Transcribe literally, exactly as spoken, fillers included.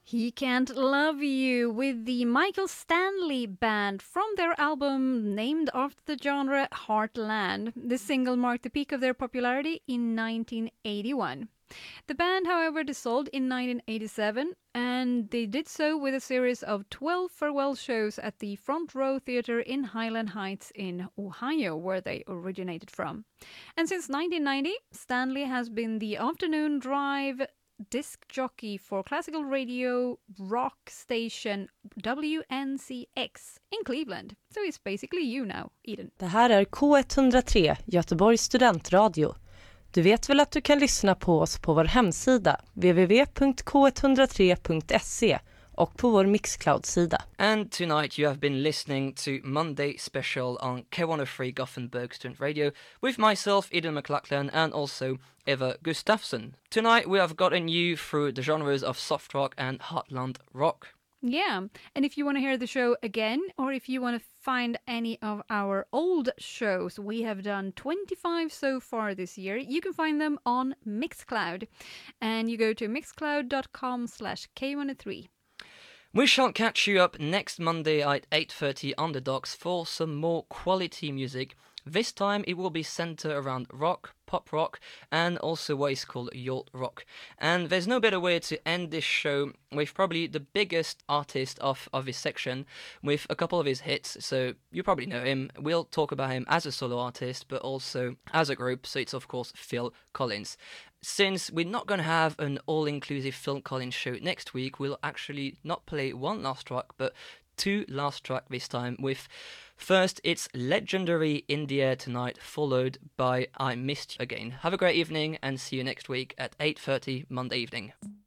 He Can't Love You with the Michael Stanley Band from their album named after the genre Heartland. This single marked the peak of their popularity in nineteen eighty-one. The band, however, dissolved in nineteen eighty-seven, and they did so with a series of twelve farewell shows at the Front Row Theatre in Highland Heights in Ohio, where they originated from. And since nineteen ninety, Stanley has been the afternoon drive disc jockey for classical radio rock station W N C X in Cleveland. So it's basically you now, Eden. Det här är K ett noll tre, Göteborgs studentradio. Du vet väl att du kan lyssna på oss på vår hemsida w w w punkt k ett noll tre punkt se och på vår Mixcloud-sida. And tonight you have been listening to Monday Special on K one oh three Gothenburg Student Radio with myself, Eden McLachlan, and also Eva Gustafsson. Tonight we have gotten you through the genres of soft rock and heartland rock. Yeah, and if you want to hear the show again, or if you want to find any of our old shows, we have done twenty-five so far this year. You can find them on Mixcloud, and you go to mixcloud.com slash K103. We shall catch you up next Monday at eight thirty on the docks for some more quality music. This time it will be centered around rock, pop rock, and also what is called yacht rock. And there's no better way to end this show with probably the biggest artist of, of this section, with a couple of his hits. So you probably know him. We'll talk about him as a solo artist, but also as a group. So it's of course Phil Collins. Since we're not going to have an all-inclusive Phil Collins show next week, we'll actually not play one last track, but two last track this time. With first, it's Legendary In The Air Tonight, followed by I Missed You Again. Have a great evening and see you next week at eight thirty Monday evening.